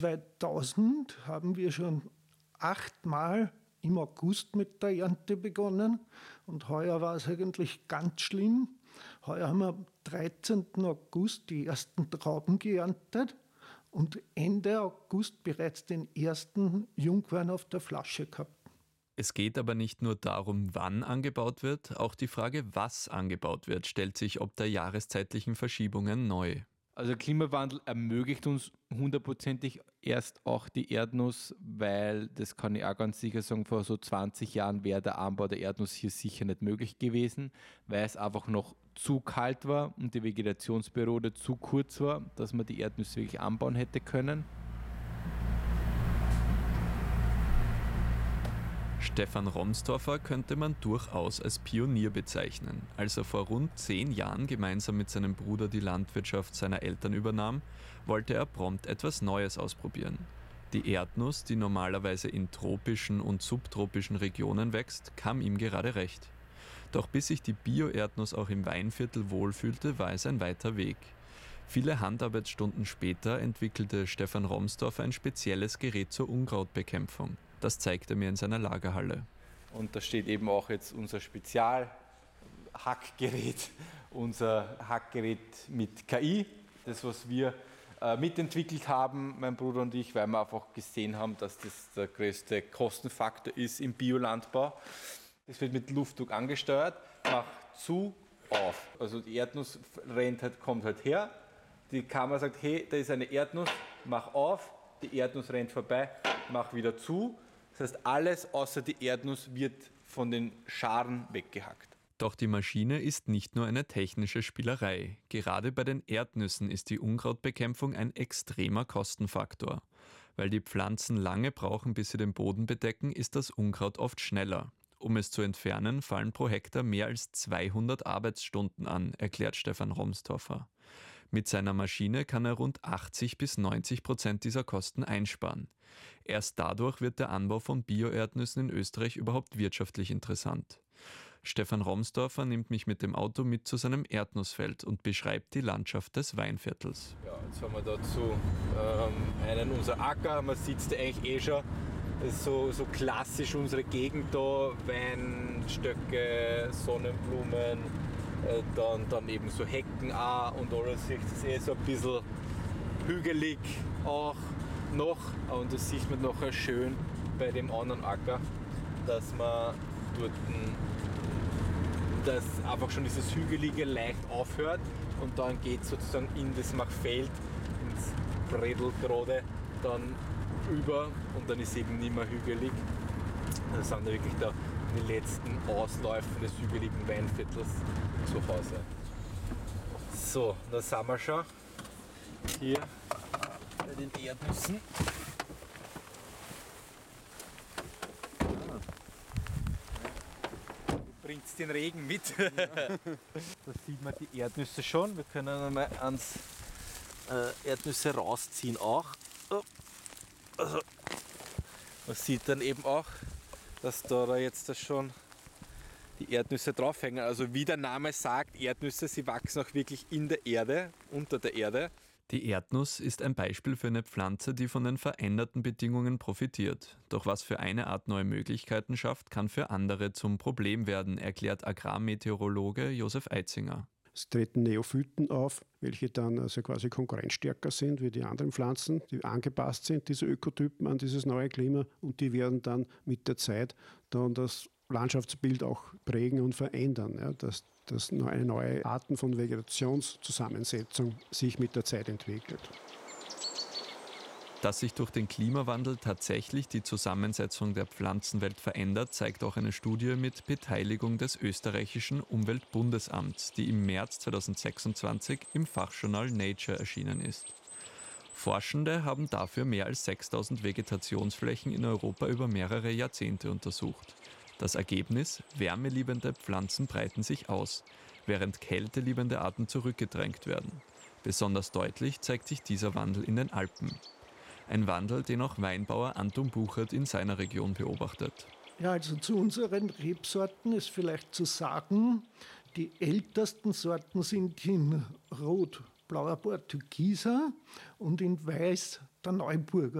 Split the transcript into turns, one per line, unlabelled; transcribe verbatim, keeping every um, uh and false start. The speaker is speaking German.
zweitausend haben wir schon achtmal im August mit der Ernte begonnen und heuer war es eigentlich ganz schlimm. Heuer haben wir am dreizehnten August die ersten Trauben geerntet und Ende August bereits den ersten Jungwein auf der Flasche gehabt.
Es geht aber nicht nur darum, wann angebaut wird, auch die Frage, was angebaut wird, stellt sich ob der jahreszeitlichen Verschiebungen neu.
Also Klimawandel ermöglicht uns hundertprozentig erst auch die Erdnuss, weil, das kann ich auch ganz sicher sagen, vor so zwanzig Jahren wäre der Anbau der Erdnuss hier sicher nicht möglich gewesen, weil es einfach noch zu kalt war und die Vegetationsperiode zu kurz war, dass man die Erdnüsse wirklich anbauen hätte können.
Stefan Romstorfer könnte man durchaus als Pionier bezeichnen. Als er vor rund zehn Jahren gemeinsam mit seinem Bruder die Landwirtschaft seiner Eltern übernahm, wollte er prompt etwas Neues ausprobieren. Die Erdnuss, die normalerweise in tropischen und subtropischen Regionen wächst, kam ihm gerade recht. Doch bis sich die Bio-Erdnuss auch im Weinviertel wohlfühlte, war es ein weiter Weg. Viele Handarbeitsstunden später entwickelte Stefan Romstorfer ein spezielles Gerät zur Unkrautbekämpfung. Das zeigt er mir in seiner Lagerhalle.
Und da steht eben auch jetzt unser Spezialhackgerät, unser Hackgerät mit K I, das was wir äh, mitentwickelt haben, mein Bruder und ich, weil wir einfach gesehen haben, dass das der größte Kostenfaktor ist im Biolandbau. Das wird mit Luftdruck angesteuert, macht zu, auf. Also die Erdnuss rennt halt, kommt halt her, die Kamera sagt, hey, da ist eine Erdnuss, mach auf, die Erdnuss rennt vorbei, mach wieder zu. Das heißt, alles außer die Erdnuss wird von den Scharen weggehackt.
Doch die Maschine ist nicht nur eine technische Spielerei. Gerade bei den Erdnüssen ist die Unkrautbekämpfung ein extremer Kostenfaktor. Weil die Pflanzen lange brauchen, bis sie den Boden bedecken, ist das Unkraut oft schneller. Um es zu entfernen, fallen pro Hektar mehr als zweihundert Arbeitsstunden an, erklärt Stefan Romstorfer. Mit seiner Maschine kann er rund achtzig bis neunzig Prozent dieser Kosten einsparen. Erst dadurch wird der Anbau von Bio-Erdnüssen in Österreich überhaupt wirtschaftlich interessant. Stefan Romstorfer nimmt mich mit dem Auto mit zu seinem Erdnussfeld und beschreibt die Landschaft des Weinviertels.
Ja, jetzt haben wir dazu ähm, einen unser Acker, man sieht es eigentlich eh schon. Das ist so, so klassisch unsere Gegend da, Weinstöcke, Sonnenblumen, äh, dann, dann eben so Hecken auch und alles. Das ist eh so ein bisschen hügelig auch noch. Und das sieht man nachher schön bei dem anderen Acker, dass man dort dass einfach schon dieses Hügelige leicht aufhört und dann geht sozusagen in das Machfeld, ins Bredelgrade dann über und dann ist eben nicht mehr hügelig. Das sind da wirklich da die letzten Ausläufe des hügeligen Weinviertels zu Hause. So, da sind wir schon hier bei den Erdnüssen. Du bringst den Regen mit. Ja. Da sieht man die Erdnüsse schon. Wir können einmal ans äh, Erdnüsse rausziehen auch. Oh. Also, man sieht dann eben auch, dass da jetzt das schon die Erdnüsse draufhängen. Also wie der Name sagt, Erdnüsse, sie wachsen auch wirklich in der Erde, unter der Erde.
Die Erdnuss ist ein Beispiel für eine Pflanze, die von den veränderten Bedingungen profitiert. Doch was für eine Art neue Möglichkeiten schafft, kann für andere zum Problem werden, erklärt Agrarmeteorologe Josef Eitzinger.
Es treten Neophyten auf, welche dann also quasi konkurrenzstärker sind wie die anderen Pflanzen, die angepasst sind, diese Ökotypen an dieses neue Klima, und die werden dann mit der Zeit dann das Landschaftsbild auch prägen und verändern, ja, dass, dass eine neue Arten von Vegetationszusammensetzung sich mit der Zeit entwickelt.
Dass sich durch den Klimawandel tatsächlich die Zusammensetzung der Pflanzenwelt verändert, zeigt auch eine Studie mit Beteiligung des österreichischen Umweltbundesamts, die im März zweitausendsechsundzwanzig im Fachjournal Nature erschienen ist. Forschende haben dafür mehr als sechstausend Vegetationsflächen in Europa über mehrere Jahrzehnte untersucht. Das Ergebnis: wärmeliebende Pflanzen breiten sich aus, während kälteliebende Arten zurückgedrängt werden. Besonders deutlich zeigt sich dieser Wandel in den Alpen. Ein Wandel, den auch Weinbauer Anton Buchert in seiner Region beobachtet.
Ja, also zu unseren Rebsorten ist vielleicht zu sagen, die ältesten Sorten sind in Rot, Blauer Portugieser und in Weiß der Neuburger.